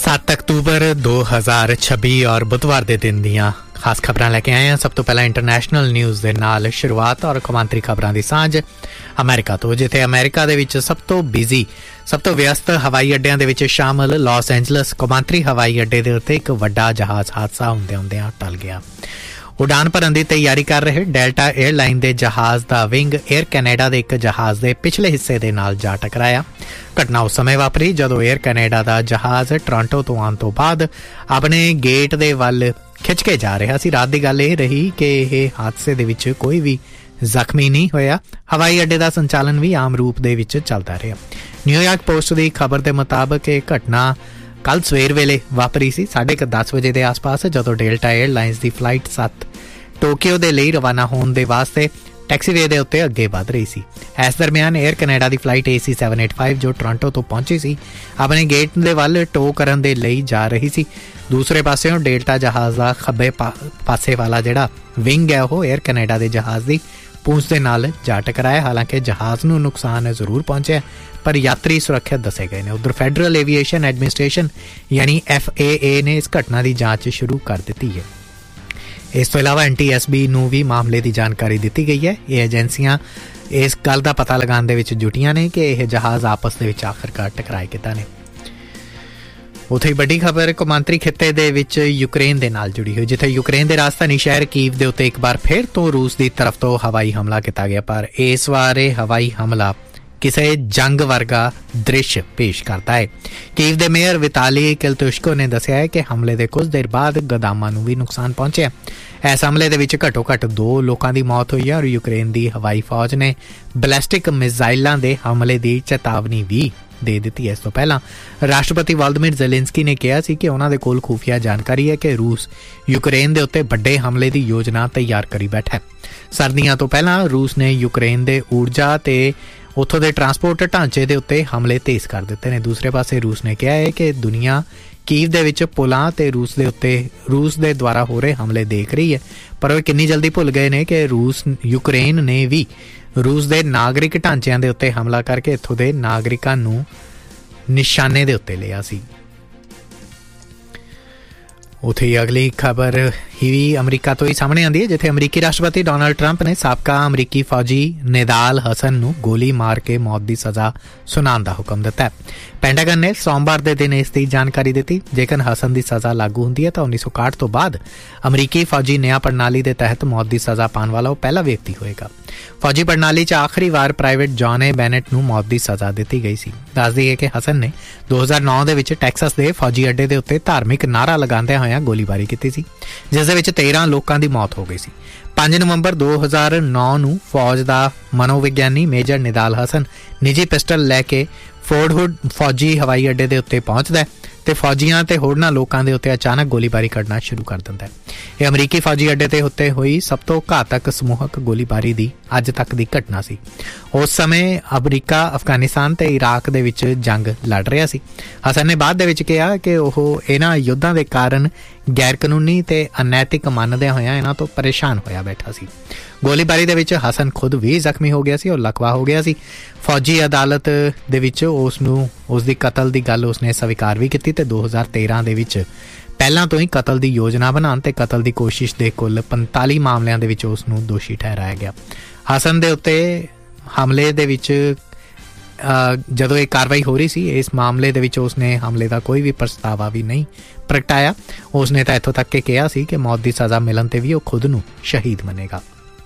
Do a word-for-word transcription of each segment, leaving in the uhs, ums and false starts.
सत्त अक्तूबर दो हज़ार छब्बी और बुधवार के दिन दियां खास खबरां लैके आए हैं। सब तो पहला इंटरनेशनल न्यूज़ दे नाल शुरुआत और कौमांतरी खबरां दी सांझ अमेरिका तो, जिथे अमेरिका दे विच सब तो बिजी सब तो व्यस्त हवाई अड्डियां दे विच शामिल लॉस एंजलस कौमांतरी हवाई अड्डे दे उत्ते एक वड्डा जहाज हादसा हुंदे हुंदे टल गया। उड़ान भरन की तैयारी कर रहे डेल्टा एयरलाइन के जहाज़ का विंग एयर कैनेडा के एक जहाज़ के पिछले हिस्से के नाल जा टकराया। घटना उस समय वापरी जदों एयर कैनेडा का जहाज़ टोरंटो तो आने तो बाद अपने गेट के वल खिंच के जा रहा सी। रात की गल यह रही कि यह हादसे दे विच कोई भी जख्मी नहीं होया। हवाई अड्डे का संचालन भी आम रूप दे विच चलता रहा। न्यूयॉर्क पोस्ट की खबर के मुताबिक यह घटना कल सवेर वेले वापरी सी साढ़े क दस बजे के आस पास जदों डेल्टा एयरलाइंस की फ्लाइट सत्त टोक्यो के लिए रवाना होने के वास्ते टैक्सीवे के उत्ते अगे वध रही सी। इस दरम्यान एयर कैनेडा की फ्लाइट ए सी सैवन एट फाइव जो टोरंटो तो पहुंची सी अपने गेट के वल टो करन दे लई जा रही सी। दूसरे पासों डेल्टा जहाज़ का खब्बे पा, पासे वाला जिहड़ा विंग है वह एयर कैनेडा के जहाज़ की पूंछ के नाल जा टकराया। हालांकि जहाज़ नूं नुकसान जरूर पहुंचा पर यात्री सुरक्षित दसे गए ने। उधर फैडरल एविएशन एडमिनिस्ट्रेशन यानी एफ ए ए ने इस घटना की जांच शुरू कर दी है। इस तो इलावा एन टी एस बी नूं भी मामले की जानकारी दी गई है। ये एजेंसियां इस गल का पता लगाने विच जुटियां ने कि यह जहाज़ आपस दे विच आखिरकार टकराए किदां ने। उत्थे बड़ी खबर कौमांतरी खिते दे विच यूक्रेन दे नाल जुड़ी हुई, जिथे यूक्रेन दे राजधानी शहर कीव दे उत्ते एक बार फिर तो रूस की तरफ तो हवाई हमला किया गया, पर इस बार हवाई हमला किसी जंग वर्गा दृश्य पेश करता है। कीव दे मेयर विताली किल्तुश्को ने दस्सिया है कि हमले के कुछ देर बाद गोदामां नूं भी नुकसान पहुंचा। इस हमले दे विच घट्टो घट्ट दो लोगों की मौत हुई है और यूक्रेन की हवाई फौज ने बैलिस्टिक मिसाइलों के हमले की चेतावनी भी दे दी है। इस तो पहला राष्ट्रपति वोलोदिमीर ज़ेलेंस्की ने कहा सी कि उन्हां दे कोल खुफिया जानकारी है कि रूस यूक्रेन के उत्ते बड़े हमले की योजना तैयार करी बैठा है। सर्दियों तो पहला रूस ने यूक्रेन के ऊर्जा ते उत्थों के ट्रांसपोर्ट ढांचे के उत्ते हमले तेज कर दिते हैं। दूसरे पासे रूस ने कहा है कि दुनिया कीव दे विच पुलां ते रूस के उत्ते रूस के द्वारा हो रहे हमले देख रही है, पर वह कितनी जल्दी भुल गए ने कि रूस यूक्रेन ने भी रूस के नागरिक ढांचों के उत्ते हमला करके इत्थों के नागरिकों नूं निशाने के उत्ते लिया सी। उत्थे अगली खबर ही भी अमरीका तो ही सामने आती है, जिथे अमरीकी राष्ट्रपति डोनाल्ड ट्रंप ने साबका अमरीकी फौजी निदाल हसन नूं गोली मार के मौत की सज़ा सुनाने का हुक्म दिता है। पेंटागन ने सोमवार के दिन इसकी जानकारी दी। जेकर हसन की सज़ा लागू होंदी है तो उन्नीस सौ इकाहठ तो बाद अमरीकी फौजी न्याय प्रणाली के तहत मौत की सज़ा पाने वाला वह पहला व्यक्ति होएगा। फौजी प्रणाली च आखिरी बार प्राइवेट जॉन ए बैनेट नूं मौत की सज़ा दी गई सी। दस दी है कि हसन ने दो हज़ार नौ दे विच टैक्सस के फौजी अड्डे के उत्ते धार्मिक नारा लगांदे होया गोलीबारी की सी, जिस दे विच तेरह लोगों की मौत हो गई सी। पांच नवंबर दो हज़ार नौ नूं फौज का मनोविग्यानी मेजर निदाल हसन निजी पिस्टल लैके फोर्ट हुड फौजी हवाई अड्डे के उत्ते पहुंचता है ते फौजियां ते होरनां लोकां दे उत्ते अचानक गोलीबारी करना शुरू कर दिंदा है। यह अमरीकी फौजी अड्डे ते उत्ते हुई सब तो घातक समूहक गोलीबारी दी अज तक दी घटना सी। उस समय अमरीका अफगानिस्तान ते इराक दे विच जंग लड़ रहा सी। हसन ने बाद दे विच कहा कि ओह इन्हां युद्धां दे कारण गैर कानूनी ते अनैतिक मनदे होया इन्हां तो परेशान होया बैठा सी। गोलीबारी दे विच हसन खुद भी जख्मी हो गया सी और लकवा हो गया सी। फौजी अदालत दे विच उसनूं उसदी कतल दी गल उसने स्वीकार भी की ते दो हज़ार तेरह दे विच पहलां तो ही कतल की योजना बनाने ते कतल की कोशिश के कुल पैंताली मामलों के विच उसनूं दोषी ठहराया गया। हसन दे उत्ते हमले दे विच जदों एक कार्रवाई हो रही सी इस मामले दे विच उसने हमले का कोई भी प्रस्तावा भी नहीं प्रगटाया। उसने तो इत्थों तक के कहा सी कि मौत की सज़ा मिलन ते भी वह खुद नूं शहीद मनेगा।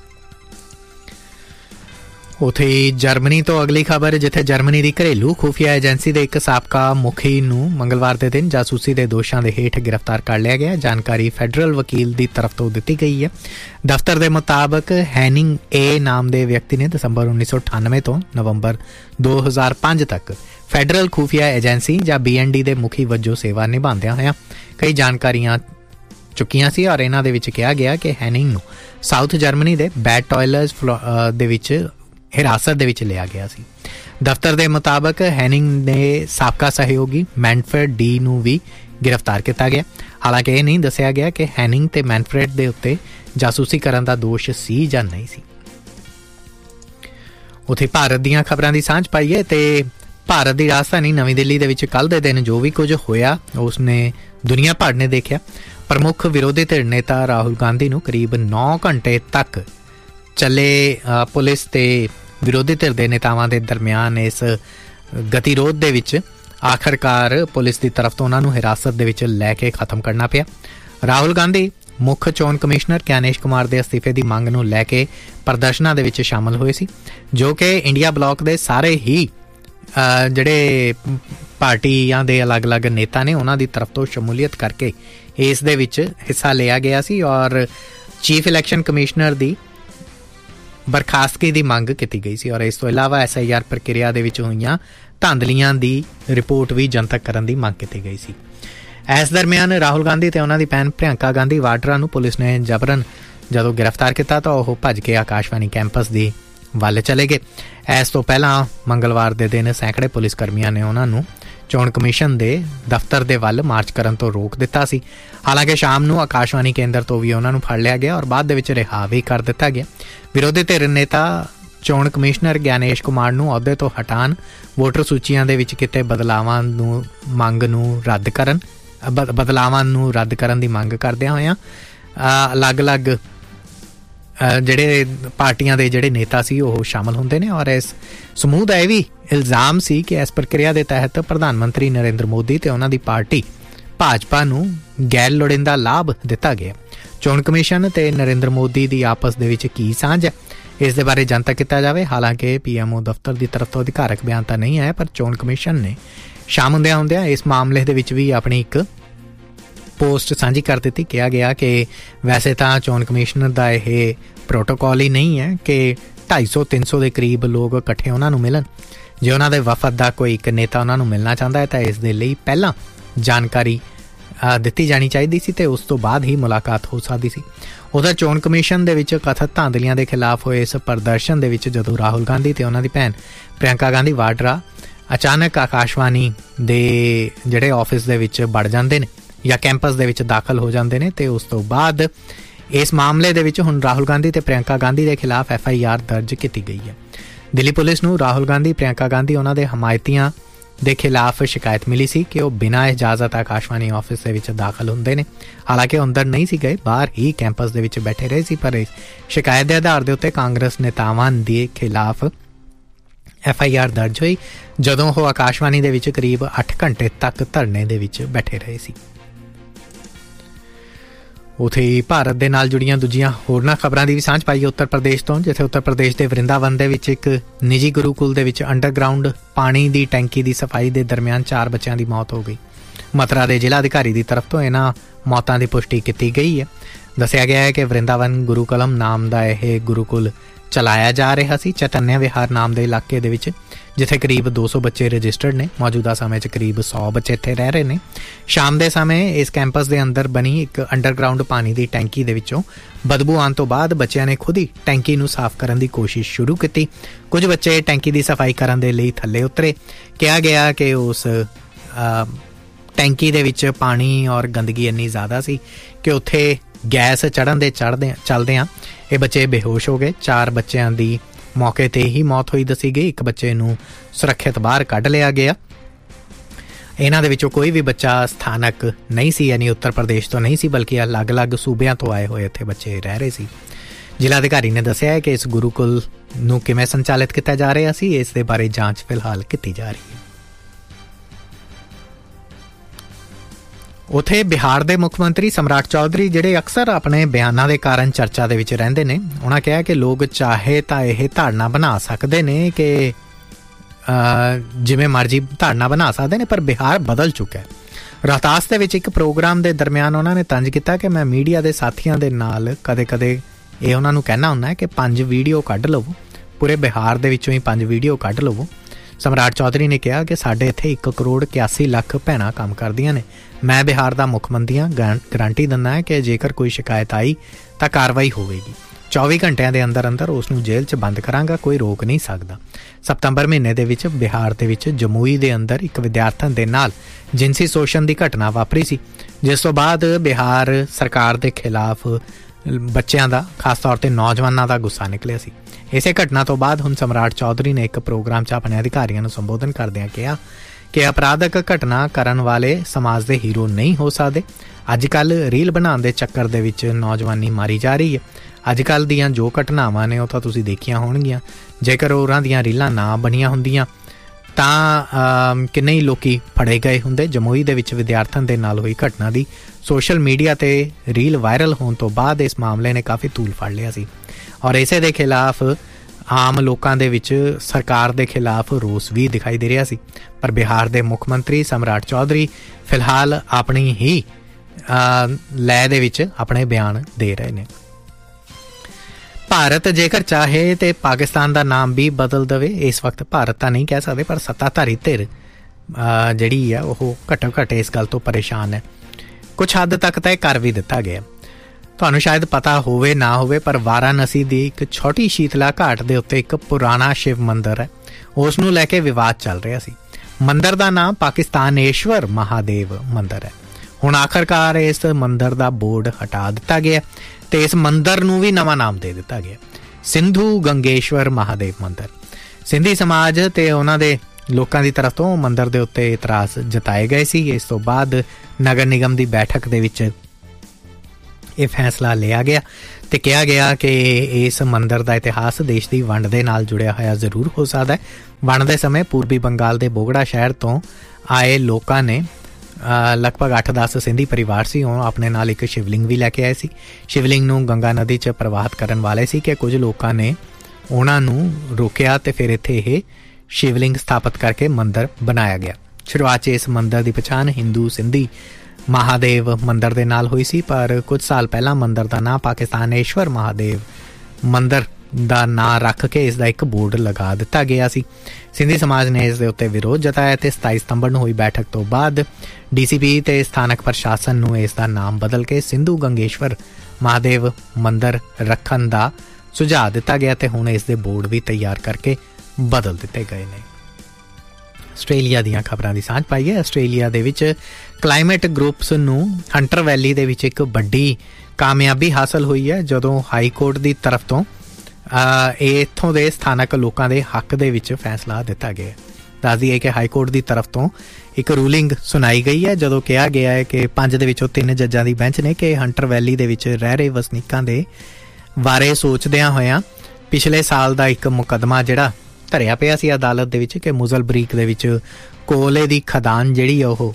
उत्थे जर्मनी तो अगली खबर, जिथे जर्मनी की घरेलू खुफिया एजेंसी के एक साबका मुखी नूं मंगलवार के दिन जासूसी के दोषों के हेठ गिरफ्तार कर लिया गया। जानकारी फैडरल वकील की तरफ तो दी गई है। दफ्तर के मुताबिक हैनिंग ए नाम के व्यक्ति ने दिसंबर उन्नीस सौ अठानवे तो नवंबर दो हज़ार पांच तक फैडरल खुफिया एजेंसी या बी एन डी के मुखी वजों सेवा निभांदियां होया कई जानकारियां चुकियां सी और इन्हां दे विच कहा गया कि हैनिंग नूं साउथ जर्मनी के बैड टॉयलर्स दे विच हिरासत दे विच लिया गया सी। दफ्तर के मुताबिक हैनिंग ने साबका सहयोगी मैनफ्रेड डी नूं भी गिरफ्तार किया गया। हालांकि यह नहीं दस्सिया गया कि हैनिंग ते मैनफ्रेड के उत्ते जासूसी करन दा दोष सी जां नहीं सी। उत्थे भारत दीयां खबरां दी सांझ पाईए ते ਭਾਰਤ ਦੀ ਰਾਜਧਾਨੀ ਨਵੀਂ ਦਿੱਲੀ ਦੇ ਵਿੱਚ ਕੱਲ੍ਹ ਦੇ ਦਿਨ ਜੋ ਵੀ ਕੁਝ ਹੋਇਆ ਉਸਨੇ ਦੁਨੀਆ ਭਰ ਨੇ ਦੇਖਿਆ। ਪ੍ਰਮੁੱਖ ਵਿਰੋਧੀ ਧਿਰ ਨੇਤਾ ਰਾਹੁਲ ਗਾਂਧੀ ਨੂੰ ਕਰੀਬ ਨੌ ਘੰਟੇ ਤੱਕ ਚੱਲੇ ਪੁਲਿਸ ਤੇ ਵਿਰੋਧੀ ਧਿਰ ਦੇ ਨੇਤਾਵਾਂ ਦੇ ਦਰਮਿਆਨ ਇਸ ਗਤੀਰੋਧ ਦੇ ਵਿੱਚ ਆਖਰਕਾਰ ਪੁਲਿਸ ਦੀ ਤਰਫ ਤੋਂ ਉਹਨਾਂ ਨੂੰ ਹਿਰਾਸਤ ਦੇ ਵਿੱਚ ਲੈ ਕੇ ਖਤਮ ਕਰਨਾ ਪਿਆ। ਰਾਹੁਲ ਗਾਂਧੀ ਮੁੱਖ ਚੋਣ ਕਮਿਸ਼ਨਰ ਗਿਆਨੇਸ਼ ਕੁਮਾਰ ਦੇ ਅਸਤੀਫੇ ਦੀ ਮੰਗ ਨੂੰ ਲੈ ਕੇ ਪ੍ਰਦਰਸ਼ਨਾਂ ਦੇ ਵਿੱਚ ਸ਼ਾਮਲ ਹੋਏ ਸੀ, ਜੋ ਕਿ ਇੰਡੀਆ ਬਲਾਕ ਦੇ ਸਾਰੇ ਹੀ ਜਿਹੜੇ ਪਾਰਟੀਆਂ ਦੇ ਅਲੱਗ-ਅਲੱਗ ਨੇਤਾ ਨੇ ਉਹਨਾਂ ਦੀ ਤਰਫ ਤੋਂ ਸ਼ਮੂਲੀਅਤ ਕਰਕੇ ਇਸ ਦੇ ਵਿੱਚ ਹਿੱਸਾ ਲਿਆ ਗਿਆ ਸੀ ਔਰ ਚੀਫ ਇਲੈਕਸ਼ਨ ਕਮਿਸ਼ਨਰ ਦੀ ਬਰਖਾਸਤਗੀ ਦੀ ਮੰਗ ਕੀਤੀ ਗਈ ਸੀ ਔਰ ਇਸ ਤੋਂ ਇਲਾਵਾ ਐਸ ਆਈ ਆਰ ਪ੍ਰਕਿਰਿਆ ਦੇ ਵਿੱਚ ਹੋਈਆਂ ਧਾਂਦਲੀਆਂ ਦੀ ਰਿਪੋਰਟ ਵੀ ਜਨਤਕ ਕਰਨ ਦੀ ਮੰਗ ਕੀਤੀ ਗਈ ਸੀ। ਇਸ ਦਰਮਿਆਨ ਰਾਹੁਲ ਗਾਂਧੀ ਤੇ ਉਹਨਾਂ ਦੀ ਭੈਣ ਪ੍ਰਿਅੰਕਾ ਗਾਂਧੀ ਵਾਡਰਾ ਨੂੰ ਪੁਲਿਸ ਨੇ ਜਬਰਨ ਜਦੋਂ ਗ੍ਰਿਫਤਾਰ ਕੀਤਾ ਤਾਂ ਉਹ ਭੱਜ ਕੇ ਆਕਾਸ਼ਵਾਣੀ ਕੈਂਪਸ ਦੀ ਵੱਲ ਚਲੇ ਗਏ। ਇਸ ਤੋਂ ਪਹਿਲਾਂ ਮੰਗਲਵਾਰ ਦੇ ਦਿਨ ਸੈਂਕੜੇ ਪੁਲਿਸ ਕਰਮੀਆਂ ਨੇ ਉਹਨਾਂ ਨੂੰ ਚੋਣ ਕਮਿਸ਼ਨ ਦੇ ਦਫ਼ਤਰ ਦੇ ਵੱਲ ਮਾਰਚ ਕਰਨ ਤੋਂ ਰੋਕ ਦਿੱਤਾ ਸੀ। ਹਾਲਾਂਕਿ ਸ਼ਾਮ ਨੂੰ ਆਕਾਸ਼ਵਾਣੀ ਕੇਂਦਰ ਤੋਂ ਵੀ ਉਹਨਾਂ ਨੂੰ ਫੜ ਲਿਆ ਗਿਆ ਔਰ ਬਾਅਦ ਦੇ ਵਿੱਚ ਰਿਹਾ ਵੀ ਕਰ ਦਿੱਤਾ ਗਿਆ। ਵਿਰੋਧੀ ਧਿਰ ਨੇਤਾ ਚੋਣ ਕਮਿਸ਼ਨਰ ਗਿਆਨੇਸ਼ ਕੁਮਾਰ ਨੂੰ ਅਹੁਦੇ ਤੋਂ ਹਟਾਉਣ, ਵੋਟਰ ਸੂਚੀਆਂ ਦੇ ਵਿੱਚ ਕੀਤੇ ਬਦਲਾਵਾਂ ਨੂੰ ਮੰਗ ਨੂੰ ਰੱਦ ਕਰਨ ਬਦਲਾਵਾਂ ਨੂੰ ਰੱਦ ਕਰਨ ਦੀ ਮੰਗ ਕਰਦਿਆਂ ਹੋਇਆਂ ਅਲੱਗ-ਅਲੱਗ ਜਿਹੜੇ ਪਾਰਟੀਆਂ ਦੇ ਜਿਹੜੇ ਨੇਤਾ ਸੀ ਉਹ ਸ਼ਾਮਲ ਹੁੰਦੇ ਨੇ ਔਰ ਇਸ ਸਮੂਹ ਦਾ ਇਹ ਵੀ ਇਲਜ਼ਾਮ ਸੀ ਕਿ ਇਸ ਪ੍ਰਕਿਰਿਆ ਦੇ ਤਹਿਤ ਪ੍ਰਧਾਨ ਮੰਤਰੀ ਨਰਿੰਦਰ ਮੋਦੀ ਤੇ ਉਹਨਾਂ ਦੀ ਪਾਰਟੀ ਭਾਜਪਾ ਨੂੰ ਗੈਰ ਲੋੜੀਂਦਾ ਲਾਭ ਦਿੱਤਾ ਗਿਆ। ਚੋਣ ਕਮਿਸ਼ਨ ਤੇ ਨਰਿੰਦਰ ਮੋਦੀ ਦੀ ਆਪਸ ਦੇ ਵਿੱਚ ਕੀ ਸਾਂਝ ਹੈ, ਇਸ ਦੇ ਬਾਰੇ ਜਨਤਕ ਕੀਤਾ ਜਾਵੇ। ਹਾਲਾਂਕਿ ਪੀ ਐਮ ਓ ਦਫ਼ਤਰ ਦੀ ਤਰਫ ਤੋਂ ਅਧਿਕਾਰਕ ਬਿਆਨ ਤਾਂ ਨਹੀਂ ਆਇਆ, ਪਰ ਚੋਣ ਕਮਿਸ਼ਨ ਨੇ ਸ਼ਾਮ ਹੁੰਦਿਆਂ ਹੁੰਦਿਆਂ ਇਸ ਮਾਮਲੇ ਦੇ ਵਿੱਚ ਵੀ ਆਪਣੀ ਇੱਕ ਪੋਸਟ ਸਾਂਝੀ ਕਰ ਦਿੱਤੀ। ਕਿਹਾ ਗਿਆ ਕਿ ਵੈਸੇ ਤਾਂ ਚੋਣ ਕਮਿਸ਼ਨਰ ਦਾ ਇਹ ਪ੍ਰੋਟੋਕਾਲ ਹੀ ਨਹੀਂ ਹੈ ਕਿ ਢਾਈ ਸੌ ਤਿੰਨ ਸੌ ਦੇ ਕਰੀਬ ਲੋਕ ਇਕੱਠੇ ਉਹਨਾਂ ਨੂੰ ਮਿਲਣ। ਜੇ ਉਹਨਾਂ ਦੇ ਵਫਦ ਦਾ ਕੋਈ ਇੱਕ ਨੇਤਾ ਉਹਨਾਂ ਨੂੰ ਮਿਲਣਾ ਚਾਹੁੰਦਾ ਹੈ ਤਾਂ ਇਸ ਦੇ ਲਈ ਪਹਿਲਾਂ ਜਾਣਕਾਰੀ ਦਿੱਤੀ ਜਾਣੀ ਚਾਹੀਦੀ ਸੀ ਤੇ ਉਸ ਤੋਂ ਬਾਅਦ ਹੀ ਮੁਲਾਕਾਤ ਹੋ ਸਕਦੀ ਸੀ। ਉਧਰ ਚੋਣ ਕਮਿਸ਼ਨ ਦੇ ਵਿੱਚ ਕਥਿਤ ਧਾਂਦਲੀਆਂ ਦੇ ਖਿਲਾਫ ਹੋਏ ਇਸ ਪ੍ਰਦਰਸ਼ਨ ਦੇ ਵਿੱਚ ਜਦੋਂ ਰਾਹੁਲ ਗਾਂਧੀ ਤੇ ਉਹਨਾਂ ਦੀ ਭੈਣ ਪ੍ਰਿਅੰਕਾ ਗਾਂਧੀ ਵਾਡਰਾ ਅਚਾਨਕ ਆਕਾਸ਼ਵਾਣੀ ਦੇ ਜਿਹੜੇ ਆਫਿਸ ਦੇ ਵਿੱਚ ਵੜ ਜਾਂਦੇ ਨੇ ਜਾਂ ਕੈਂਪਸ ਦੇ ਵਿੱਚ ਦਾਖਲ ਹੋ ਜਾਂਦੇ ਨੇ ਤੇ ਉਸ ਤੋਂ ਬਾਅਦ ਇਸ ਮਾਮਲੇ ਦੇ ਵਿੱਚ ਹੁਣ ਰਾਹੁਲ ਗਾਂਧੀ ਤੇ ਪ੍ਰਿਅੰਕਾ ਗਾਂਧੀ ਦੇ ਖਿਲਾਫ ਐਫ ਆਈ ਆਰ ਦਰਜ ਕੀਤੀ ਗਈ ਹੈ। ਦਿੱਲੀ ਪੁਲਿਸ ਨੂੰ ਰਾਹੁਲ ਗਾਂਧੀ, ਪ੍ਰਿਅੰਕਾ ਗਾਂਧੀ ਉਹਨਾਂ ਦੇ ਹਮਾਇਤੀਆਂ ਦੇ ਖਿਲਾਫ ਸ਼ਿਕਾਇਤ ਮਿਲੀ ਸੀ ਕਿ ਉਹ ਬਿਨਾਂ ਇਜਾਜ਼ਤ ਆਕਾਸ਼ਵਾਣੀ ਆਫਿਸ ਦੇ ਵਿੱਚ ਦਾਖਲ ਹੁੰਦੇ ਨੇ। ਹਾਲਾਂਕਿ ਉਹ ਅੰਦਰ ਨਹੀਂ ਸੀ ਗਏ, ਬਾਹਰ ਹੀ ਕੈਂਪਸ ਦੇ ਵਿੱਚ ਬੈਠੇ ਰਹੇ ਸੀ, ਪਰ ਇਸ ਸ਼ਿਕਾਇਤ ਦੇ ਆਧਾਰ ਦੇ ਉੱਤੇ ਕਾਂਗਰਸ ਨੇਤਾਵਾਂ ਦੇ ਖਿਲਾਫ ਐਫ ਆਈ ਆਰ ਦਰਜ ਹੋਈ ਜਦੋਂ ਉਹ ਆਕਾਸ਼ਵਾਣੀ ਦੇ ਵਿੱਚ ਕਰੀਬ ਅੱਠ ਘੰਟੇ ਤੱਕ ਧਰਨੇ ਦੇ ਵਿੱਚ ਬੈਠੇ ਰਹੇ ਸੀ। ਉੱਥੇ ਹੀ ਭਾਰਤ ਦੇ ਨਾਲ ਜੁੜੀਆਂ ਦੂਜੀਆਂ ਹੋਰਨਾਂ ਖਬਰਾਂ ਦੀ ਵੀ ਸਾਂਝ ਪਾਈ ਉੱਤਰ ਪ੍ਰਦੇਸ਼ ਤੋਂ, ਜਿੱਥੇ ਉੱਤਰ ਪ੍ਰਦੇਸ਼ ਦੇ ਵਰਿੰਦਾਵਨ ਦੇ ਵਿੱਚ ਇੱਕ ਨਿੱਜੀ ਗੁਰੂਕੁਲ ਦੇ ਵਿੱਚ ਅੰਡਰਗਰਾਊਂਡ ਪਾਣੀ ਦੀ ਟੈਂਕੀ ਦੀ ਸਫਾਈ ਦੇ ਦਰਮਿਆਨ ਚਾਰ ਬੱਚਿਆਂ ਦੀ ਮੌਤ ਹੋ ਗਈ। ਮਥੁਰਾ ਦੇ ਜ਼ਿਲ੍ਹਾ ਅਧਿਕਾਰੀ ਦੀ ਤਰਫ ਤੋਂ ਇਹਨਾਂ ਮੌਤਾਂ ਦੀ ਪੁਸ਼ਟੀ ਕੀਤੀ ਗਈ ਹੈ। ਦੱਸਿਆ ਗਿਆ ਹੈ ਕਿ ਵਰਿੰਦਾਵਨ ਗੁਰੂਕਲਮ ਨਾਮ ਦਾ ਇਹ ਗੁਰੂਕੁਲ ਚਲਾਇਆ ਜਾ ਰਿਹਾ ਸੀ ਚੈਤਨਿਆ ਵਿਹਾਰ ਨਾਮ ਦੇ ਇਲਾਕੇ ਦੇ ਵਿੱਚ, ਜਿੱਥੇ ਕਰੀਬ ਦੋ ਸੌ ਬੱਚੇ ਰਜਿਸਟਰਡ ਨੇ। ਮੌਜੂਦਾ ਸਮੇਂ 'ਚ ਕਰੀਬ ਸੌ ਬੱਚੇ ਇੱਥੇ ਰਹਿ ਰਹੇ ਨੇ। ਸ਼ਾਮ ਦੇ ਸਮੇਂ ਇਸ ਕੈਂਪਸ ਦੇ ਅੰਦਰ ਬਣੀ ਇੱਕ ਅੰਡਰਗਰਾਊਂਡ ਪਾਣੀ ਦੀ ਟੈਂਕੀ ਦੇ ਵਿੱਚੋਂ ਬਦਬੂ ਆਉਣ ਤੋਂ ਬਾਅਦ ਬੱਚਿਆਂ ਨੇ ਖੁਦ ਹੀ ਟੈਂਕੀ ਨੂੰ ਸਾਫ਼ ਕਰਨ ਦੀ ਕੋਸ਼ਿਸ਼ ਸ਼ੁਰੂ ਕੀਤੀ। ਕੁਝ ਬੱਚੇ ਟੈਂਕੀ ਦੀ ਸਫਾਈ ਕਰਨ ਦੇ ਲਈ ਥੱਲੇ ਉਤਰੇ। ਕਿਹਾ ਗਿਆ ਕਿ ਉਸ ਟੈਂਕੀ ਦੇ ਵਿੱਚ ਪਾਣੀ ਔਰ ਗੰਦਗੀ ਇੰਨੀ ਜ਼ਿਆਦਾ ਸੀ ਕਿ ਉੱਥੇ ਗੈਸ ਚੜ੍ਹਨ ਦੇ ਚੜ੍ਹਦੇ ਚੱਲਦਿਆਂ ਇਹ ਬੱਚੇ ਬੇਹੋਸ਼ ਹੋ ਗਏ। ਚਾਰ ਬੱਚਿਆਂ ਦੀ ਮੌਕੇ ਤੇ ਹੀ ਮੌਤ ਹੋਈ ਦੱਸੀ ਗਈ। ਇੱਕ ਬੱਚੇ ਨੂੰ ਸੁਰੱਖਿਅਤ ਬਾਹਰ ਕੱਢ ਲਿਆ ਗਿਆ। ਇਹਨਾਂ ਦੇ ਵਿੱਚੋਂ ਕੋਈ ਵੀ ਬੱਚਾ ਸਥਾਨਕ ਨਹੀਂ ਸੀ, ਯਾਨੀ ਉੱਤਰ ਪ੍ਰਦੇਸ਼ ਤੋਂ ਨਹੀਂ ਸੀ, ਬਲਕਿ ਅਲੱਗ-ਅਲੱਗ ਸੂਬਿਆਂ ਤੋਂ ਆਏ ਹੋਏ ਇੱਥੇ ਬੱਚੇ ਰਹਿ ਰਹੇ ਸੀ। ਜ਼ਿਲ੍ਹਾ ਅਧਿਕਾਰੀ ਨੇ ਦੱਸਿਆ ਹੈ ਕਿ ਇਸ ਗੁਰੂਕੁਲ ਨੂੰ ਕਿਵੇਂ ਸੰਚਾਲਿਤ ਕੀਤਾ ਜਾ ਰਿਹਾ ਸੀ, ਇਸ ਦੇ ਬਾਰੇ ਜਾਂਚ ਫਿਲਹਾਲ ਕੀਤੀ ਜਾ ਰਹੀ ਹੈ। ਉੱਥੇ ਬਿਹਾਰ ਦੇ ਮੁੱਖ ਮੰਤਰੀ ਸਮਰਾਟ ਚੌਧਰੀ, ਜਿਹੜੇ ਅਕਸਰ ਆਪਣੇ ਬਿਆਨਾਂ ਦੇ ਕਾਰਨ ਚਰਚਾ ਦੇ ਵਿੱਚ ਰਹਿੰਦੇ ਨੇ, ਉਹਨਾਂ ਕਿਹਾ ਕਿ ਲੋਕ ਚਾਹੇ ਤਾਂ ਇਹ ਧਾਰਨਾ ਬਣਾ ਸਕਦੇ ਨੇ ਕਿ ਜਿਵੇਂ ਮਰਜ਼ੀ ਧਾਰਨਾ ਬਣਾ ਸਕਦੇ ਨੇ, ਪਰ ਬਿਹਾਰ ਬਦਲ ਚੁੱਕਾ ਹੈ। ਰੋਹਤਾਸ ਦੇ ਵਿੱਚ ਇੱਕ ਪ੍ਰੋਗਰਾਮ ਦੇ ਦਰਮਿਆਨ ਉਹਨਾਂ ਨੇ ਤੰਜ ਕੀਤਾ ਕਿ ਮੈਂ ਮੀਡੀਆ ਦੇ ਸਾਥੀਆਂ ਦੇ ਨਾਲ ਕਦੇ-ਕਦੇ ਇਹ ਉਹਨਾਂ ਨੂੰ ਕਹਿਣਾ ਹੁੰਦਾ ਹੈ ਕਿ ਪੰਜ ਵੀਡੀਓ ਕੱਢ ਲਵੋ, ਪੂਰੇ ਬਿਹਾਰ ਦੇ ਵਿੱਚੋਂ ਹੀ ਪੰਜ ਵੀਡੀਓ ਕੱਢ ਲਵੋ। ਸਮਰਾਟ ਚੌਧਰੀ ਨੇ ਕਿਹਾ ਕਿ ਸਾਡੇ ਇੱਥੇ ਇੱਕ ਕਰੋੜ ਇਕਿਆਸੀ ਲੱਖ ਭੈਣਾਂ ਕੰਮ ਕਰਦੀਆਂ ਨੇ। ਮੈਂ ਬਿਹਾਰ ਦਾ ਮੁੱਖ ਮੰਤਰੀ ਹਾਂ, ਗਰੰਟੀ ਦਿੰਦਾ ਹੈ ਕਿ ਜੇਕਰ ਕੋਈ ਸ਼ਿਕਾਇਤ ਆਈ ਤਾਂ ਕਾਰਵਾਈ ਹੋਵੇਗੀ। ਚੌਵੀ ਘੰਟਿਆਂ ਦੇ ਅੰਦਰ ਅੰਦਰ ਉਸ ਨੂੰ ਜੇਲ੍ਹ 'ਚ ਬੰਦ ਕਰਾਂਗਾ, ਕੋਈ ਰੋਕ ਨਹੀਂ ਸਕਦਾ। ਸਤੰਬਰ ਮਹੀਨੇ ਦੇ ਵਿੱਚ ਬਿਹਾਰ ਦੇ ਵਿੱਚ ਜਮੂਈ ਦੇ ਅੰਦਰ ਇੱਕ ਵਿਦਿਆਰਥਣ ਦੇ ਨਾਲ ਜਿਨਸੀ ਸ਼ੋਸ਼ਣ ਦੀ ਘਟਨਾ ਵਾਪਰੀ ਸੀ, ਜਿਸ ਤੋਂ ਬਾਅਦ ਬਿਹਾਰ ਸਰਕਾਰ ਦੇ ਖਿਲਾਫ ਬੱਚਿਆਂ ਦਾ, ਖਾਸ ਤੌਰ 'ਤੇ ਨੌਜਵਾਨਾਂ ਦਾ ਗੁੱਸਾ ਨਿਕਲਿਆ ਸੀ। ਇਸੇ ਘਟਨਾ ਤੋਂ ਬਾਅਦ ਹੁਣ ਸਮਰਾਟ ਚੌਧਰੀ ਨੇ ਇੱਕ ਪ੍ਰੋਗਰਾਮ 'ਚ ਆਪਣੇ ਅਧਿਕਾਰੀਆਂ ਨੂੰ ਸੰਬੋਧਨ ਕਰਦਿਆਂ ਕਿਹਾ ਕਿ ਅਪਰਾਧਕ ਘਟਨਾ ਕਰਨ ਵਾਲੇ ਸਮਾਜ ਦੇ ਹੀਰੋ ਨਹੀਂ ਹੋ ਸਕਦੇ। ਅੱਜ ਕੱਲ੍ਹ ਰੀਲ ਬਣਾਉਣ ਦੇ ਚੱਕਰ ਦੇ ਵਿੱਚ ਨੌਜਵਾਨੀ ਮਾਰੀ ਜਾ ਰਹੀ ਹੈ। ਅੱਜ ਕੱਲ੍ਹ ਦੀਆਂ ਜੋ ਘਟਨਾਵਾਂ ਨੇ ਉਹ ਤਾਂ ਤੁਸੀਂ ਦੇਖੀਆਂ ਹੋਣਗੀਆਂ। ਜੇਕਰ ਉਹਨਾਂ ਦੀਆਂ ਰੀਲਾਂ ਨਾ ਬਣੀਆਂ ਹੁੰਦੀਆਂ ਤਾਂ ਕਿੰਨੇ ਹੀ ਲੋਕੀ ਫੜੇ ਗਏ ਹੁੰਦੇ। ਜਮੂਈ ਦੇ ਵਿੱਚ ਵਿਦਿਆਰਥਣ ਦੇ ਨਾਲ ਹੋਈ ਘਟਨਾ ਦੀ ਸੋਸ਼ਲ ਮੀਡੀਆ 'ਤੇ ਰੀਲ ਵਾਇਰਲ ਹੋਣ ਤੋਂ ਬਾਅਦ ਇਸ ਮਾਮਲੇ ਨੇ ਕਾਫੀ ਧੂਲ ਫੜ ਲਿਆ ਸੀ ਔਰ ਇਸੇ ਦੇ ਖਿਲਾਫ ਆਮ ਲੋਕਾਂ ਦੇ ਵਿੱਚ ਸਰਕਾਰ ਦੇ ਖਿਲਾਫ ਰੋਸ ਵੀ ਦਿਖਾਈ ਦੇ ਰਿਹਾ ਸੀ। ਪਰ ਬਿਹਾਰ ਦੇ ਮੁੱਖ ਮੰਤਰੀ ਸਮਰਾਟ ਚੌਧਰੀ ਫਿਲਹਾਲ ਆਪਣੀ ਹੀ ਲੈ ਦੇ ਵਿੱਚ ਆਪਣੇ ਬਿਆਨ ਦੇ ਰਹੇ ਨੇ। ਭਾਰਤ ਜੇਕਰ ਚਾਹੇ ਤੇ ਪਾਕਿਸਤਾਨ ਦਾ ਨਾਮ ਵੀ ਬਦਲ ਦੇਵੇ। ਇਸ ਵਕਤ ਭਾਰਤ ਤਾਂ ਨਹੀਂ ਕਹਿ ਸਕਦੇ, ਪਰ ਸੱਤਾਧਾਰੀ ਧਿਰ ਜਿਹੜੀ ਹੈ ਉਹ ਘੱਟੋ ਘੱਟ ਇਸ ਗੱਲ ਤੋਂ ਪਰੇਸ਼ਾਨ ਹੈ। ਕੁਛ ਹੱਦ ਤੱਕ ਤਾਂ ਇਹ ਕਰ ਵੀ ਦਿੱਤਾ ਗਿਆ। ਤੁਹਾਨੂੰ ਸ਼ਾਇਦ ਪਤਾ ਹੋਵੇ ਨਾ ਹੋਵੇ, ਪਰ ਵਾਰਾਣਸੀ ਦੀ ਇੱਕ ਛੋਟੀ ਸ਼ੀਤਲਾ ਘਾਟ ਦੇ ਉੱਤੇ ਇੱਕ ਪੁਰਾਣਾ ਸ਼ਿਵ ਮੰਦਰ ਹੈ। ਉਸ ਨੂੰ ਲੈ ਕੇ ਵਿਵਾਦ ਚੱਲ ਰਿਹਾ ਸੀ। ਮੰਦਰ ਦਾ ਨਾਮ ਪਾਕਿਸਤਾਨੇਸ਼ਵਰ ਮਹਾਦੇਵ ਮੰਦਰ ਹੈ। ਹੁਣ ਆਖਰਕਾਰ ਇਸ ਮੰਦਰ ਦਾ ਬੋਰਡ ਹਟਾ ਦਿੱਤਾ ਗਿਆ ਤੇ ਇਸ ਮੰਦਰ ਨੂੰ ਵੀ ਨਵਾਂ ਨਾਮ ਦੇ ਦਿੱਤਾ ਗਿਆ, ਸਿੰਧੂ ਗੰਗੇਸ਼ਵਰ ਮਹਾਦੇਵ ਮੰਦਰ। ਸਿੰਧੀ ਸਮਾਜ ਤੇ ਉਹਨਾਂ ਦੇ ਲੋਕਾਂ ਦੀ ਤਰਫ ਤੋਂ ਮੰਦਰ ਦੇ ਉੱਤੇ ਇਤਰਾਜ਼ ਜਤਾਏ ਗਏ ਸੀ। ਇਸ ਤੋਂ ਬਾਅਦ ਨਗਰ ਨਿਗਮ ਦੀ ਬੈਠਕ ਦੇ ਵਿੱਚ ਇਹ ਫੈਸਲਾ ਲਿਆ ਗਿਆ ਤੇ ਕਿਹਾ ਗਿਆ ਕਿ ਇਸ ਮੰਦਰ ਦਾ ਇਤਿਹਾਸ ਦੇਸ਼ ਦੀ ਵੰਡ ਦੇ ਨਾਲ ਜੁੜਿਆ ਹੋਇਆ ਜ਼ਰੂਰ ਹੋ ਸਕਦਾ ਹੈ। ਵੰਡ ਦੇ ਸਮੇਂ ਪੂਰਬੀ ਬੰਗਾਲ ਦੇ ਬੋਗੜਾ ਸ਼ਹਿਰ ਤੋਂ ਆਏ ਲੋਕਾਂ ਨੇ ਲਗਭਗ ਅੱਠ ਦਸ ਸਿੰਧੀ ਪਰਿਵਾਰ ਸੀ, ਉਹ ਆਪਣੇ ਨਾਲ ਇੱਕ ਸ਼ਿਵਲਿੰਗ ਵੀ ਲੈ ਕੇ ਆਏ ਸੀ। ਸ਼ਿਵਲਿੰਗ ਨੂੰ ਗੰਗਾ ਨਦੀ 'ਚ ਪ੍ਰਵਾਹਿਤ ਕਰਨ ਵਾਲੇ ਸੀ ਕਿ ਕੁਝ ਲੋਕਾਂ ਨੇ ਉਹਨਾਂ ਨੂੰ ਰੋਕਿਆ ਤੇ ਫਿਰ ਇੱਥੇ ਇਹ ਸ਼ਿਵਲਿੰਗ ਸਥਾਪਿਤ ਕਰਕੇ ਮੰਦਰ ਬਣਾਇਆ ਗਿਆ। ਸ਼ੁਰੂਆਤ 'ਚ ਇਸ ਮੰਦਰ ਦੀ ਪਛਾਣ ਹਿੰਦੂ ਸਿੰਧੀ ਮਹਾਦੇਵ ਮੰਦਰ ਦੇ ਨਾਲ ਹੋਈ ਸੀ, ਪਰ ਕੁਝ ਸਾਲ ਪਹਿਲਾਂ ਮੰਦਰ ਦਾ ਨਾਂ ਪਾਕਿਸਤਾਨੇਸ਼ਵਰ ਮਹਾਦੇਵ ਮੰਦਰ ਦਾ ਨਾਂ ਰੱਖ ਕੇ ਇਸ ਦਾ ਇੱਕ ਬੋਰਡ ਲਗਾ ਦਿੱਤਾ ਗਿਆ ਸੀ। ਸਿੰਧੀ ਸਮਾਜ ਨੇ ਇਸ ਦੇ ਉੱਤੇ ਵਿਰੋਧ ਜਤਾਇਆ ਤੇ ਸਤਾਈ ਸਤੰਬਰ ਨੂੰ ਹੋਈ ਬੈਠਕ ਤੋਂ ਬਾਅਦ ਡੀ ਸੀ ਪੀ ਤੇ ਸਥਾਨਕ ਪ੍ਰਸ਼ਾਸਨ ਨੂੰ ਇਸ ਦਾ ਨਾਮ ਬਦਲ ਕੇ ਸਿੰਧੂ ਗੰਗੇਸ਼ਵਰ ਮਹਾਦੇਵ ਮੰਦਰ ਰੱਖਣ ਦਾ ਸੁਝਾਅ ਦਿੱਤਾ ਗਿਆ ਤੇ ਹੁਣ ਇਸ ਦੇ ਬੋਰਡ ਵੀ ਤਿਆਰ ਕਰਕੇ ਬਦਲ ਦਿੱਤੇ ਗਏ ਨੇ। ਆਸਟ੍ਰੇਲੀਆ ਦੀਆਂ ਖਬਰਾਂ ਦੀ ਸਾਂਝ ਪਾਈਏ। ਆਸਟ੍ਰੇਲੀਆ ਦੇ ਵਿੱਚ ਕਲਾਈਮੇਟ ਗਰੁੱਪਸ ਨੂੰ ਹੰਟਰ ਵੈਲੀ ਦੇ ਵਿੱਚ ਇੱਕ ਵੱਡੀ ਕਾਮਯਾਬੀ ਹਾਸਲ ਹੋਈ ਹੈ, ਜਦੋਂ ਹਾਈ ਕੋਰਟ ਦੀ ਤਰਫ ਤੋਂ ਇਹ ਇੱਥੋਂ ਦੇ ਸਥਾਨਕ ਲੋਕਾਂ ਦੇ ਹੱਕ ਦੇ ਵਿੱਚ ਫੈਸਲਾ ਦਿੱਤਾ ਗਿਆ। ਦੱਸ ਦਈਏ ਕਿ ਹਾਈ ਕੋਰਟ ਦੀ ਤਰਫ ਤੋਂ ਇੱਕ ਰੂਲਿੰਗ ਸੁਣਾਈ ਗਈ ਹੈ, ਜਦੋਂ ਕਿਹਾ ਗਿਆ ਹੈ ਕਿ ਪੰਜ ਦੇ ਵਿੱਚੋਂ ਤਿੰਨ ਜੱਜਾਂ ਦੀ ਬੈਂਚ ਨੇ ਕਿ ਹੰਟਰ ਵੈਲੀ ਦੇ ਵਿੱਚ ਰਹਿ ਰਹੇ ਵਸਨੀਕਾਂ ਦੇ ਬਾਰੇ ਸੋਚਦਿਆਂ ਹੋਇਆਂ ਪਿਛਲੇ ਸਾਲ ਦਾ ਇੱਕ ਮੁਕੱਦਮਾ ਜਿਹੜਾ ਧਰਿਆ ਪਿਆ ਸੀ ਅਦਾਲਤ ਦੇ ਵਿੱਚ ਕਿ ਮੁਜ਼ਲ ਬਰੀਕ ਦੇ ਵਿੱਚ ਕੋਲੇ ਦੀ ਖਦਾਨ ਜਿਹੜੀ ਉਹ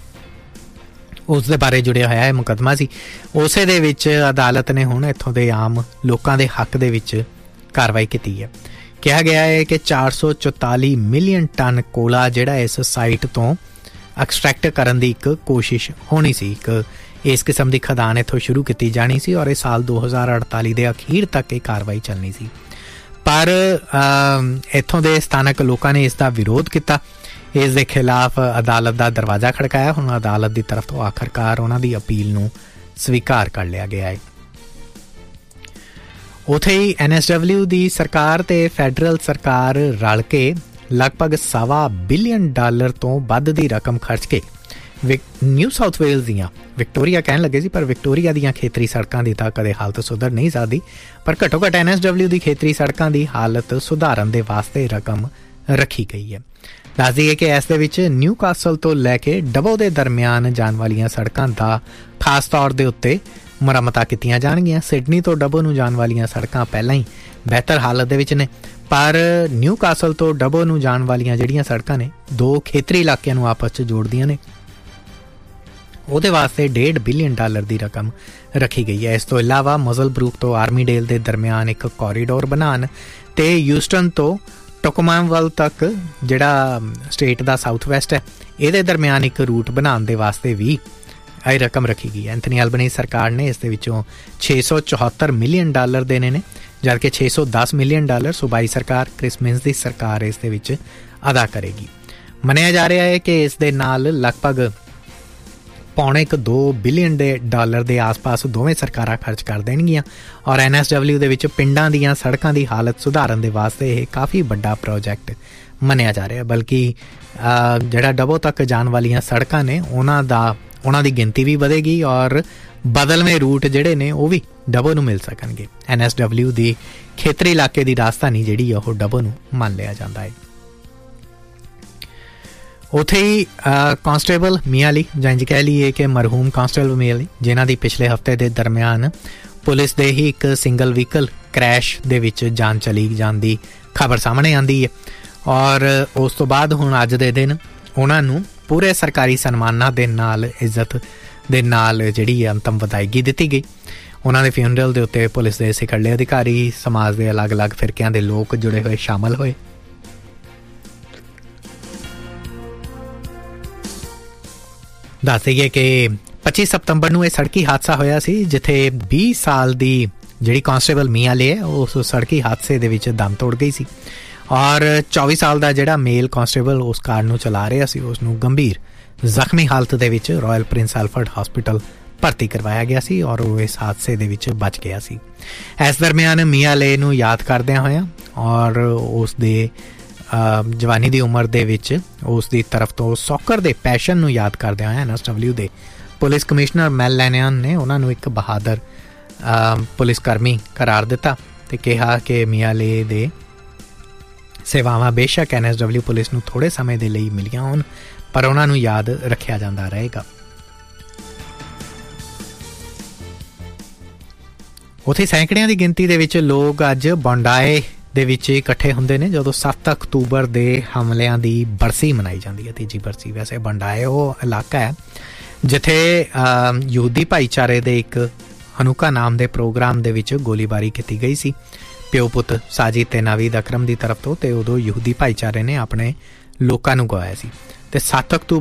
ਉਸ ਦੇ ਬਾਰੇ ਜੁੜਿਆ ਹੋਇਆ ਇਹ ਮੁਕੱਦਮਾ ਸੀ, ਉਸੇ ਦੇ ਵਿੱਚ ਅਦਾਲਤ ਨੇ ਹੁਣ ਇੱਥੋਂ ਦੇ ਆਮ ਲੋਕਾਂ ਦੇ ਹੱਕ ਦੇ ਵਿੱਚ ਕਾਰਵਾਈ ਕੀਤੀ ਹੈ। ਕਿਹਾ ਗਿਆ ਹੈ ਕਿ ਚਾਰ ਸੌ ਚੁਤਾਲੀ ਮਿਲੀਅਨ ਟਨ ਕੋਲਾ ਜਿਹੜਾ ਇਸ ਸਾਈਟ ਤੋਂ ਐਕਸਟ੍ਰੈਕਟ ਕਰਨ ਦੀ ਇੱਕ ਕੋਸ਼ਿਸ਼ ਹੋਣੀ ਸੀ। ਇੱਕ ਇਸ ਕਿਸਮ ਦੀ ਖਦਾਨ ਇੱਥੋਂ ਸ਼ੁਰੂ ਕੀਤੀ ਜਾਣੀ ਸੀ ਔਰ ਇਹ ਸਾਲ ਦੋ ਹਜ਼ਾਰ ਅੜਤਾਲੀ ਦੇ ਅਖੀਰ ਤੱਕ ਇਹ ਕਾਰਵਾਈ ਚੱਲਣੀ ਸੀ, ਪਰ ਇੱਥੋਂ ਦੇ ਸਥਾਨਕ ਲੋਕਾਂ ਨੇ ਇਸ ਦਾ ਵਿਰੋਧ ਕੀਤਾ। ਇਸ ਦੇ ਖਿਲਾਫ ਅਦਾਲਤ ਦਾ ਦਰਵਾਜ਼ਾ ਖੜਕਾਇਆ। ਹੁਣ ਅਦਾਲਤ ਦੀ ਤਰਫ ਤੋਂ ਆਖਰਕਾਰ ਉਹਨਾਂ ਦੀ ਅਪੀਲ ਨੂੰ ਸਵੀਕਾਰ ਕਰ ਲਿਆ ਗਿਆ ਹੈ। ਉੱਥੇ ਹੀ ਐਨ ਐਸ ਡਬਲਿਊ ਦੀ ਸਰਕਾਰ ਤੇ ਫੈਡਰਲ ਸਰਕਾਰ ਰਲ ਕੇ ਲਗਭਗ ਸਵਾ ਬਿਲੀਅਨ ਡਾਲਰ ਤੋਂ ਵੱਧ ਦੀ ਰਕਮ ਖਰਚ ਕੇ ਨਿਊ ਸਾਊਥ ਵੇਲਜ਼ ਦੀਆਂ, ਵਿਕਟੋਰੀਆ ਕਹਿਣ ਲੱਗੇ ਸੀ ਪਰ ਵਿਕਟੋਰੀਆ ਦੀਆਂ ਖੇਤਰੀ ਸੜਕਾਂ ਦੀ ਤਾਂ ਕਦੇ ਹਾਲਤ ਸੁਧਰ ਨਹੀਂ ਸਕਦੀ, ਪਰ ਘੱਟੋ ਘੱਟ ਐਨ ਐਸ ਡਬਲਿਊ ਦੀ ਖੇਤਰੀ ਸੜਕਾਂ ਦੀ ਹਾਲਤ ਸੁਧਾਰਨ ਦੇ ਵਾਸਤੇ ਰਕਮ ਰੱਖੀ ਗਈ ਹੈ। ਦੱਸ ਦਈਏ ਕਿ ਇਸ ਦੇ ਵਿੱਚ ਨਿਊ ਕਾਸਲ ਤੋਂ ਲੈ ਕੇ ਡਬੋ ਦੇ ਦਰਮਿਆਨ ਜਾਣ ਵਾਲੀਆਂ ਸੜਕਾਂ ਦਾ ਖਾਸ ਤੌਰ ਦੇ ਉੱਤੇ ਮੁਰੰਮਤਾਂ ਕੀਤੀਆਂ ਜਾਣਗੀਆਂ। ਸਿਡਨੀ ਤੋਂ ਡਬੋ ਨੂੰ ਜਾਣ ਵਾਲੀਆਂ ਸੜਕਾਂ ਪਹਿਲਾਂ ਹੀ ਬਿਹਤਰ ਹਾਲਤ ਦੇ ਵਿੱਚ ਨੇ, ਪਰ ਨਿਊ ਕਾਸਲ ਤੋਂ ਡਬੋ ਨੂੰ ਜਾਣ ਵਾਲੀਆਂ ਜਿਹੜੀਆਂ ਸੜਕਾਂ ਨੇ ਦੋ ਖੇਤਰੀ ਇਲਾਕਿਆਂ ਨੂੰ ਆਪਸ 'ਚ ਜੋੜਦੀਆਂ ਨੇ, ਉਹਦੇ ਵਾਸਤੇ ਡੇਢ ਬਿਲੀਅਨ ਡਾਲਰ ਦੀ ਰਕਮ ਰੱਖੀ ਗਈ ਹੈ। ਇਸ ਤੋਂ ਇਲਾਵਾ ਮਜ਼ਲ ਬਰੂਕ ਤੋਂ ਆਰਮੀਡੇਲ ਦੇ ਦਰਮਿਆਨ ਇੱਕ ਕੋਰੀਡੋਰ ਬਣਾਉਣ ਤੇ ਯੂਸਟਨ ਤੋਂ ਟੋਕੋਮਾਵਲ ਤੱਕ ਜਿਹੜਾ ਸਟੇਟ ਦਾ ਸਾਊਥ ਵੈਸਟ ਹੈ ਇਹਦੇ ਦਰਮਿਆਨ ਇੱਕ ਰੂਟ ਬਣਾਉਣ ਦੇ ਵਾਸਤੇ ਵੀ ਇਹ ਰਕਮ ਰੱਖੀ ਗਈ ਹੈ। ਐਂਥਨੀ ਐਲਬਨੀਜ਼ ਸਰਕਾਰ ਨੇ ਇਸ ਦੇ ਵਿੱਚੋਂ ਛੇ ਸੌ ਚੁਹੱਤਰ ਮਿਲੀਅਨ ਡਾਲਰ ਦੇਣੇ ਨੇ, ਜਦਕਿ ਛੇ ਸੌ ਦਸ ਮਿਲੀਅਨ ਡਾਲਰ ਸੂਬਾਈ ਸਰਕਾਰ ਕ੍ਰਿਸ ਮਿੰਸ ਦੀ ਸਰਕਾਰ ਇਸ ਦੇ ਵਿੱਚ ਅਦਾ ਕਰੇਗੀ। ਮੰਨਿਆ ਜਾ ਰਿਹਾ ਹੈ ਕਿ ਇਸ ਦੇ ਨਾਲ ਲਗਭਗ ਪੌਣੇ ਇੱਕ ਦੋ ਬਿਲੀਅਨ ਦੇ ਡਾਲਰ ਦੇ ਆਸ-ਪਾਸ ਦੋਵੇਂ ਸਰਕਾਰਾਂ ਖਰਚ ਕਰ ਦੇਣਗੀਆਂ ਔਰ ਐਨ ਐਸ ਡਬਲਿਊ ਦੇ ਵਿੱਚ ਪਿੰਡਾਂ ਦੀਆਂ ਸੜਕਾਂ ਦੀ ਹਾਲਤ ਸੁਧਾਰਨ ਦੇ ਵਾਸਤੇ ਇਹ ਕਾਫੀ ਵੱਡਾ ਪ੍ਰੋਜੈਕਟ ਮੰਨਿਆ ਜਾ ਰਿਹਾ। ਬਲਕਿ ਜਿਹੜਾ ਡਬੋ ਤੱਕ ਜਾਣ ਵਾਲੀਆਂ ਸੜਕਾਂ ਨੇ ਉਹਨਾਂ ਦਾ ਉਹਨਾਂ ਦੀ ਗਿਣਤੀ ਵੀ ਵਧੇਗੀ ਔਰ ਬਦਲਵੇਂ ਰੂਟ ਜਿਹੜੇ ਨੇ ਉਹ ਵੀ ਡਬੋ ਨੂੰ ਮਿਲ ਸਕਣਗੇ। ਐਨ ਐਸ ਡਬਲਿਊ ਦੀ ਖੇਤਰੀ ਇਲਾਕੇ ਦੀ ਰਾਜਧਾਨੀ ਜਿਹੜੀ ਆ ਉਹ ਡਬੋ ਨੂੰ ਮੰਨ ਲਿਆ ਜਾਂਦਾ ਹੈ। ਉੱਥੇ ਹੀ ਕਾਂਸਟੇਬਲ ਮੀਆਂ ਅਲੀ, ਜਾਂ ਇੰਝ ਕਹਿ ਲਈਏ ਕਿ ਮਰਹੂਮ ਕਾਂਸਟੇਬਲ ਮੀਆਂ ਅਲੀ, ਜਿਨ੍ਹਾਂ ਦੀ ਪਿਛਲੇ ਹਫ਼ਤੇ ਦੇ ਦਰਮਿਆਨ ਪੁਲਿਸ ਦੇ ਹੀ ਇੱਕ ਸਿੰਗਲ ਵਹੀਕਲ ਕ੍ਰੈਸ਼ ਦੇ ਵਿੱਚ ਜਾਨ ਚਲੀ ਜਾਣ ਦੀ ਖਬਰ ਸਾਹਮਣੇ ਆਉਂਦੀ ਹੈ ਔਰ ਉਸ ਤੋਂ ਬਾਅਦ ਹੁਣ ਅੱਜ ਦੇ ਦਿਨ ਉਹਨਾਂ ਨੂੰ ਪੂਰੇ ਸਰਕਾਰੀ ਸਨਮਾਨਾਂ ਦੇ ਨਾਲ, ਇੱਜ਼ਤ ਦੇ ਨਾਲ ਜਿਹੜੀ ਅੰਤਮ ਵਿਦਾਇਗੀ ਦਿੱਤੀ ਗਈ। ਉਹਨਾਂ ਦੇ ਫਿਊਨਰਲ ਦੇ ਉੱਤੇ ਪੁਲਿਸ ਦੇ ਸਿਖਰਲੇ ਅਧਿਕਾਰੀ, ਸਮਾਜ ਦੇ ਅਲੱਗ-ਅਲੱਗ ਫਿਰਕਿਆਂ ਦੇ ਲੋਕ ਜੁੜੇ ਹੋਏ ਸ਼ਾਮਲ ਹੋਏ। ਦੱਸ ਦਈਏ ਕਿ ਪੱਚੀ ਸਤੰਬਰ ਨੂੰ ਇਹ ਸੜਕੀ ਹਾਦਸਾ ਹੋਇਆ ਸੀ, ਜਿੱਥੇ ਵੀਹ ਸਾਲ ਦੀ ਜਿਹੜੀ ਕਾਂਸਟੇਬਲ ਮੀਆਂ ਅਲੀ ਹੈ ਉਸ ਸੜਕੀ ਹਾਦਸੇ ਦੇ ਵਿੱਚ ਦਮ ਤੋੜ ਗਈ ਸੀ ਔਰ ਚੌਵੀ ਸਾਲ ਦਾ ਜਿਹੜਾ ਮੇਲ ਕਾਂਸਟੇਬਲ ਉਸ ਕਾਰ ਨੂੰ ਚਲਾ ਰਿਹਾ ਸੀ ਉਸ ਨੂੰ ਗੰਭੀਰ ਜ਼ਖਮੀ ਹਾਲਤ ਦੇ ਵਿੱਚ ਰਾਇਲ ਪ੍ਰਿੰਸ ਐਲਫਰਡ ਹਸਪੀਟਲ ਭਰਤੀ ਕਰਵਾਇਆ ਗਿਆ ਸੀ ਔਰ ਉਹ ਇਸ ਹਾਦਸੇ ਦੇ ਵਿੱਚ ਬਚ ਗਿਆ ਸੀ। ਇਸ ਦਰਮਿਆਨ ਮੀਆਂ ਅਲੀ ਨੂੰ ਯਾਦ ਕਰਦਿਆਂ ਹੋਇਆਂ ਔਰ ਉਸ ਦੇ ਜਵਾਨੀ ਦੀ ਉਮਰ ਦੇ ਵਿੱਚ ਉਸ ਦੀ ਤਰਫ ਤੋਂ ਸੌਕਰ ਦੇ ਪੈਸ਼ਨ ਨੂੰ ਯਾਦ ਕਰਦਿਆਂ ਹੋਇਆਂ ਐਨ ਐਸ ਡਬਲਿਊ ਦੇ ਪੁਲਿਸ ਕਮਿਸ਼ਨਰ ਮੈਲ ਲੈਨਿਆਨ ਨੇ ਉਹਨਾਂ ਨੂੰ ਇੱਕ ਬਹਾਦਰ ਪੁਲਿਸ ਕਰਮੀ ਕਰਾਰ ਦਿੱਤਾ ਤੇ ਕਿਹਾ ਕਿ ਮੀਆਂ ਅਲੀ ਦੇ ਸੇਵਾਵਾਂ ਬੇਸ਼ੱਕ ਐਨ ਐਸ ਡਬਲਿਊ ਪੁਲਿਸ ਨੂੰ ਥੋੜ੍ਹੇ ਸਮੇਂ ਦੇ ਲਈ ਮਿਲੀਆਂ ਹੋਣ, ਪਰ ਉਹਨਾਂ ਨੂੰ ਯਾਦ ਰੱਖਿਆ ਜਾਂਦਾ ਰਹੇਗਾ। ਉੱਥੇ ਸੈਂਕੜਿਆਂ ਦੀ ਗਿਣਤੀ ਦੇ ਵਿੱਚ ਲੋਕ ਅੱਜ ਬੌਂਡਾਏ ਦੇ ਵਿੱਚ ਇਕੱਠੇ ਹੁੰਦੇ ਨੇ ਜਦੋਂ ਸੱਤ ਅਕਤੂਬਰ ਦੇ ਹਮਲਿਆਂ ਦੀ ਬਰਸੀ ਮਨਾਈ ਜਾਂਦੀ ਹੈ, ਤੀਜੀ ਬਰਸੀ। ਵੈਸੇ ਬੌਂਡਾਏ ਉਹ ਇਲਾਕਾ ਹੈ ਜਿੱਥੇ ਯਹੂਦੀ ਭਾਈਚਾਰੇ ਦੇ ਇੱਕ ਹਨੂਕਾ ਨਾਮ ਦੇ ਪ੍ਰੋਗਰਾਮ ਦੇ ਵਿੱਚ ਗੋਲੀਬਾਰੀ ਕੀਤੀ ਗਈ ਸੀ ਪਿਓ ਪੁੱਤ ਸਾਜਿਦ ਤੇ ਨਾਵੀਦ ਅਕਰਮ ਦੀ ਤਰਫ ਤੋਂ, ਤੇ ਉਦੋਂ ਯਹੂਦੀ ਭਾਈਚਾਰੇ ਨੇ ਆਪਣੇ ਲੋਕਾਂ ਨੂੰ ਗਵਾਇਆ ਸੀ। ਤੇ ਸੱਤ ਅਕਤੂਬਰ